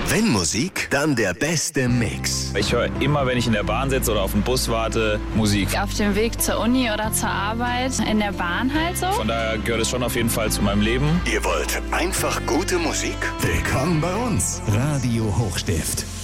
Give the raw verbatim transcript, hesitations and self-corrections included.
Wenn Musik, dann der beste Mix. Ich höre immer, wenn ich in der Bahn sitze oder auf den Bus warte, Musik. Auf dem Weg zur Uni oder zur Arbeit, in der Bahn halt so. Von daher gehört es schon auf jeden Fall zu meinem Leben. Ihr wollt einfach gute Musik? Willkommen bei uns. Radio Hochstift.